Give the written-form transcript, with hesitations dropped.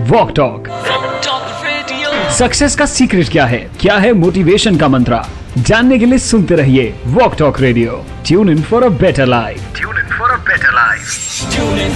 Walk talk. Success का secret क्या है मोटिवेशन का मंत्रा, जानने के लिए सुनते रहिए walk talk radio. Tune in for a better life.